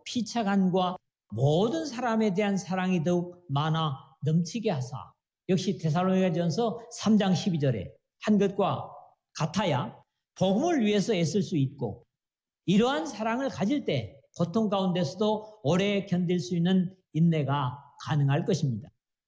피차간과 모든 사람에 대한 사랑이 더욱 많아 넘치게 하사. 역시 데살로니가전서 3장 12절에 한 것과 같아야 복음을 위해서 애쓸 수 있고 이러한 사랑을 가질 때 고통 가운데서도 오래 견딜 수 있는 인내가 가능할 것입니다.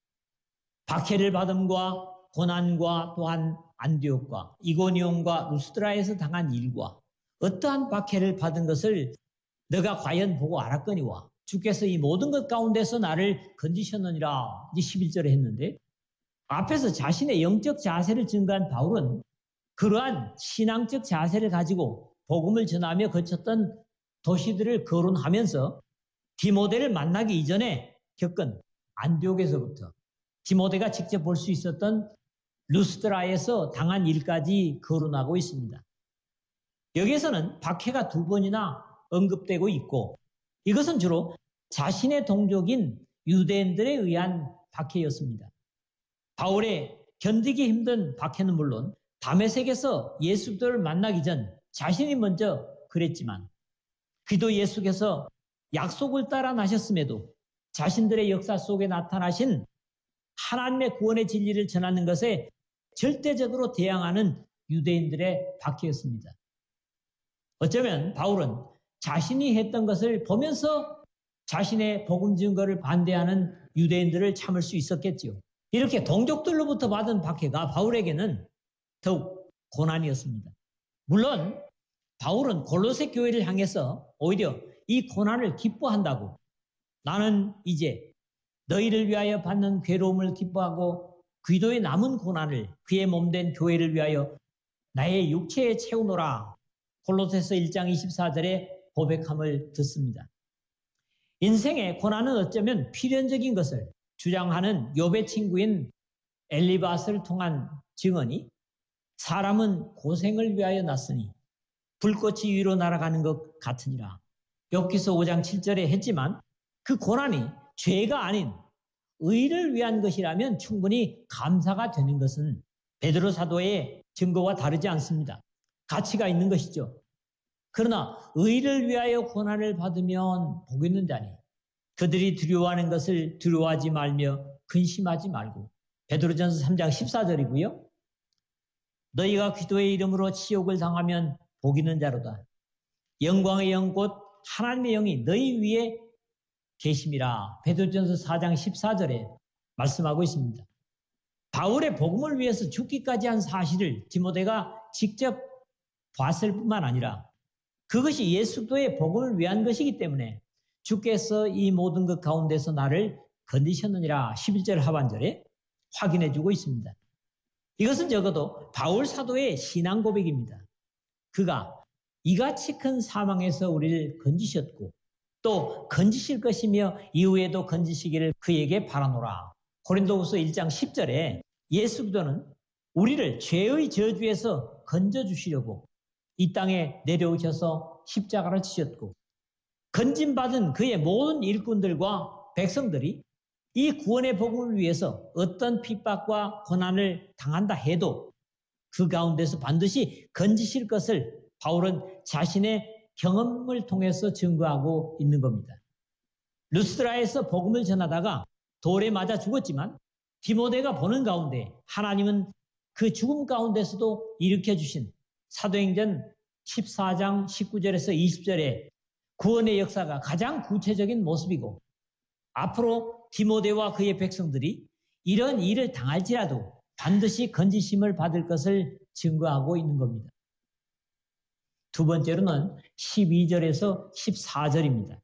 박해를 받음과 고난과 또한 안디옥과 이고니온과 루스드라에서 당한 일과 어떠한 박해를 받은 것을 너가 과연 보고 알았거니와 주께서 이 모든 것 가운데서 나를 건지셨느니라 11절에 했는데 앞에서 자신의 영적 자세를 증거한 바울은 그러한 신앙적 자세를 가지고 복음을 전하며 거쳤던 도시들을 거론하면서 디모데를 만나기 이전에 겪은 안디옥에서부터 디모데가 직접 볼 수 있었던 루스드라에서 당한 일까지 거론하고 있습니다. 여기에서는 박해가 2번이나 언급되고 있고 이것은 주로 자신의 동족인 유대인들에 의한 박해였습니다. 바울의 견디기 힘든 박해는 물론 다메섹에서 예수들을 만나기 전 자신이 먼저 그랬지만 그도 예수께서 약속을 따라 나셨음에도 자신들의 역사 속에 나타나신 하나님의 구원의 진리를 전하는 것에 절대적으로 대항하는 유대인들의 박해였습니다. 어쩌면 바울은 자신이 했던 것을 보면서 자신의 복음 증거를 반대하는 유대인들을 참을 수 있었겠지요. 이렇게 동족들로부터 받은 박해가 바울에게는 더욱 고난이었습니다. 물론 바울은 골로새 교회를 향해서 오히려 이 고난을 기뻐한다고 나는 이제 너희를 위하여 받는 괴로움을 기뻐하고 귀도에 남은 고난을 그의 몸된 교회를 위하여 나의 육체에 채우노라 골로새서 1장 24절에 고백함을 듣습니다. 인생의 고난은 어쩌면 필연적인 것을 주장하는 욥의 친구인 엘리바스를 통한 증언이 사람은 고생을 위하여 났으니 불꽃이 위로 날아가는 것 같으니라. 욥기서 5장 7절에 했지만 그 고난이 죄가 아닌 의를 위한 것이라면 충분히 감사가 되는 것은 베드로 사도의 증거와 다르지 않습니다. 가치가 있는 것이죠. 그러나 의를 위하여 고난을 받으면 복 있는 자니 그들이 두려워하는 것을 두려워하지 말며 근심하지 말고 베드로전서 3장 14절이고요. 너희가 기도의 이름으로 치욕을 당하면 복 있는 자로다. 영광의 영 곧 하나님의 영이 너희 위에 계심이라 베드로전서 4장 14절에 말씀하고 있습니다. 바울의 복음을 위해서 죽기까지 한 사실을 디모데가 직접 봤을 뿐만 아니라 그것이 예수도의 복음을 위한 것이기 때문에 주께서 이 모든 것 가운데서 나를 건지셨느니라 11절 하반절에 확인해주고 있습니다. 이것은 적어도 바울 사도의 신앙 고백입니다. 그가 이같이 큰 사망에서 우리를 건지셨고 또 건지실 것이며 이후에도 건지시기를 그에게 바라노라. 고린도후서 1장 10절에 예수 그리스도는 우리를 죄의 저주에서 건져주시려고 이 땅에 내려오셔서 십자가를 치셨고 건진받은 그의 모든 일꾼들과 백성들이 이 구원의 복음을 위해서 어떤 핍박과 고난을 당한다 해도 그 가운데서 반드시 건지실 것을 바울은 자신의 경험을 통해서 증거하고 있는 겁니다. 루스드라에서 복음을 전하다가 돌에 맞아 죽었지만 디모데가 보는 가운데 하나님은 그 죽음 가운데서도 일으켜주신 사도행전 14장 19절에서 20절에 구원의 역사가 가장 구체적인 모습이고 앞으로 디모데와 그의 백성들이 이런 일을 당할지라도 반드시 건지심을 받을 것을 증거하고 있는 겁니다. 두 번째로는 12절에서 14절입니다.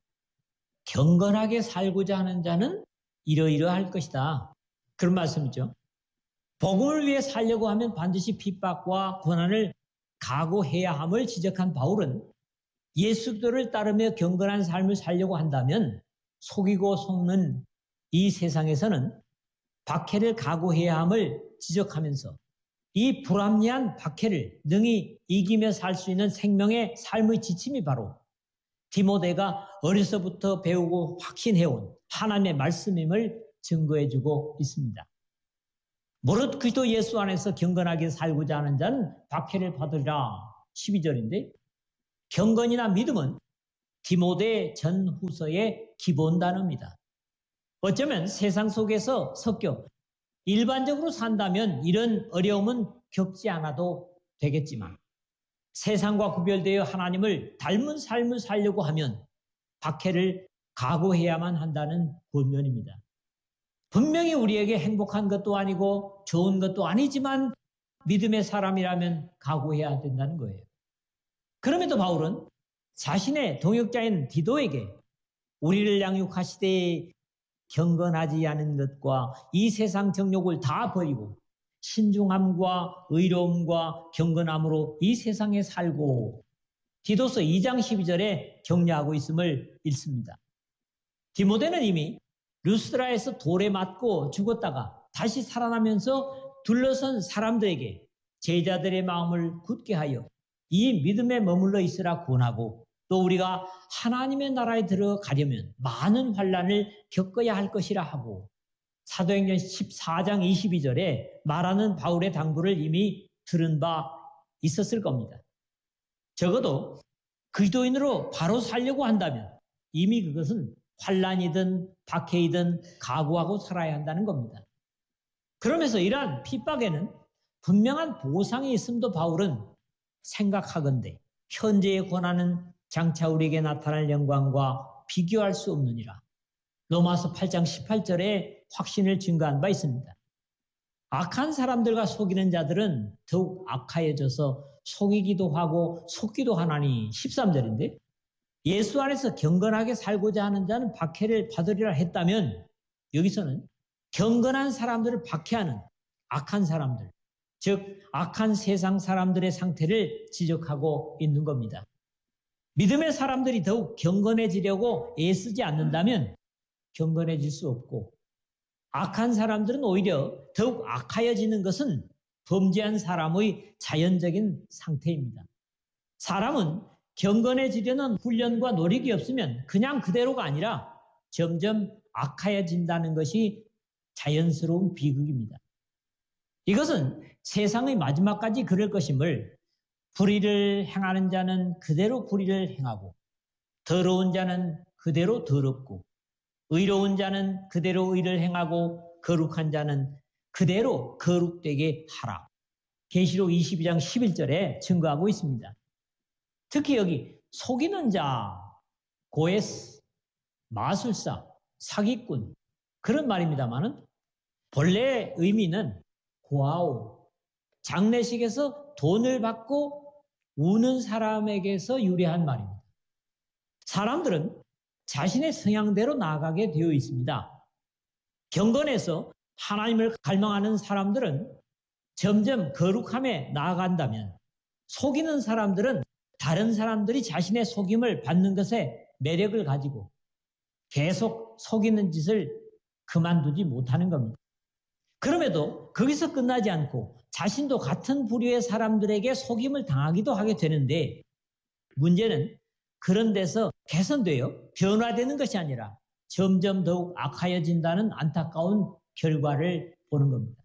경건하게 살고자 하는 자는 이러이러할 것이다. 그런 말씀이죠. 복음을 위해 살려고 하면 반드시 핍박과 고난을 각오해야 함을 지적한 바울은 예수 그리스도를 따르며 경건한 삶을 살려고 한다면 속이고 속는 이 세상에서는 박해를 각오해야 함을 지적하면서 이 불합리한 박해를 능히 이기며 살 수 있는 생명의 삶의 지침이 바로 디모데가 어려서부터 배우고 확신해온 하나님의 말씀임을 증거해주고 있습니다. 무릇 그리스도 예수 안에서 경건하게 살고자 하는 자는 박해를 받으리라 12절인데 경건이나 믿음은 디모데 전후서의 기본 단어입니다. 어쩌면 세상 속에서 섞여 일반적으로 산다면 이런 어려움은 겪지 않아도 되겠지만 세상과 구별되어 하나님을 닮은 삶을 살려고 하면 박해를 각오해야만 한다는 권면입니다. 분명히 우리에게 행복한 것도 아니고 좋은 것도 아니지만 믿음의 사람이라면 각오해야 된다는 거예요. 그럼에도 바울은 자신의 동역자인 디도에게 우리를 양육하시되 경건하지 않은 것과 이 세상 정욕을 다 버리고 신중함과 의로움과 경건함으로 이 세상에 살고 디도서 2장 12절에 격려하고 있음을 읽습니다. 디모데는 이미 루스드라에서 돌에 맞고 죽었다가 다시 살아나면서 둘러선 사람들에게 제자들의 마음을 굳게 하여 이 믿음에 머물러 있으라 권하고 또 우리가 하나님의 나라에 들어가려면 많은 환난을 겪어야 할 것이라 하고 사도행전 14장 22절에 말하는 바울의 당부를 이미 들은 바 있었을 겁니다. 적어도 그리스도인으로 바로 살려고 한다면 이미 그것은 환난이든 박해이든 각오하고 살아야 한다는 겁니다. 그러면서 이러한 핍박에는 분명한 보상이 있음도 바울은 생각하건대 현재의 고난은 장차 우리에게 나타날 영광과 비교할 수 없느니라. 로마서 8장 18절에 확신을 증거한 바 있습니다. 악한 사람들과 속이는 자들은 더욱 악하여져서 속이기도 하고 속기도 하나니 13절인데 예수 안에서 경건하게 살고자 하는 자는 박해를 받으리라 했다면 여기서는 경건한 사람들을 박해하는 악한 사람들, 즉 악한 세상 사람들의 상태를 지적하고 있는 겁니다. 믿음의 사람들이 더욱 경건해지려고 애쓰지 않는다면 경건해질 수 없고 악한 사람들은 오히려 더욱 악하여지는 것은 범죄한 사람의 자연적인 상태입니다. 사람은 경건해지려는 훈련과 노력이 없으면 그냥 그대로가 아니라 점점 악하여진다는 것이 자연스러운 비극입니다. 이것은 세상의 마지막까지 그럴 것임을 불의를 행하는 자는 그대로 불의를 행하고 더러운 자는 그대로 더럽고 의로운 자는 그대로 의를 행하고 거룩한 자는 그대로 거룩되게 하라. 계시록 22장 11절에 증거하고 있습니다. 특히 여기 속이는 자, 고에스, 마술사, 사기꾼 그런 말입니다만은 본래 의미는 고아오, 장례식에서 돈을 받고 우는 사람에게서 유래한 말입니다. 사람들은 자신의 성향대로 나아가게 되어 있습니다. 경건해서 하나님을 갈망하는 사람들은 점점 거룩함에 나아간다면 속이는 사람들은 다른 사람들이 자신의 속임을 받는 것에 매력을 가지고 계속 속이는 짓을 그만두지 못하는 겁니다. 그럼에도 거기서 끝나지 않고 자신도 같은 부류의 사람들에게 속임을 당하기도 하게 되는데 문제는 그런 데서 개선되어 변화되는 것이 아니라 점점 더욱 악하여진다는 안타까운 결과를 보는 겁니다.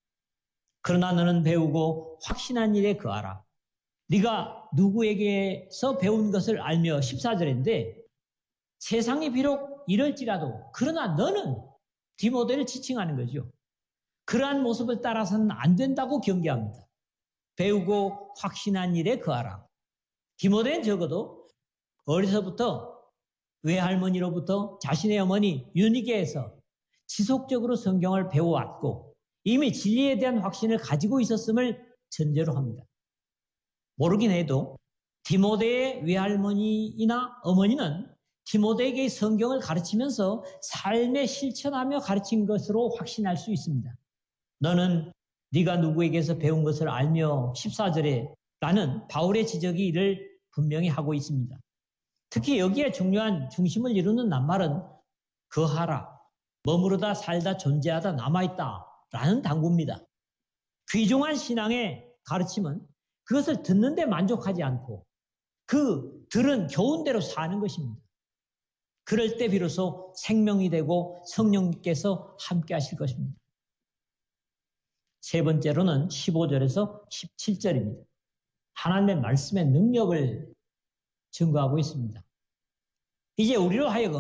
그러나 너는 배우고 확신한 일에 거하라. 네가 누구에게서 배운 것을 알며 14절인데 세상이 비록 이럴지라도 그러나 너는 디모데를 지칭하는 거죠. 그러한 모습을 따라서는 안 된다고 경계합니다. 배우고 확신한 일에 거하라. 디모데는 적어도 어려서부터 외할머니로부터 자신의 어머니 유니게에서 지속적으로 성경을 배워왔고 이미 진리에 대한 확신을 가지고 있었음을 전제로 합니다. 모르긴 해도 디모데의 외할머니나 어머니는 디모데에게 성경을 가르치면서 삶에 실천하며 가르친 것으로 확신할 수 있습니다. 너는 네가 누구에게서 배운 것을 알며 14절에 라는 바울의 지적이 이를 분명히 하고 있습니다. 특히 여기에 중요한 중심을 이루는 낱말은 거하라, 머무르다 살다 존재하다 남아있다 라는 당부입니다. 귀중한 신앙의 가르침은 그것을 듣는데 만족하지 않고 그 들은 교훈대로 사는 것입니다. 그럴 때 비로소 생명이 되고 성령님께서 함께 하실 것입니다. 세 번째로는 15절에서 17절입니다. 하나님의 말씀의 능력을 증거하고 있습니다. 이제 우리로 하여금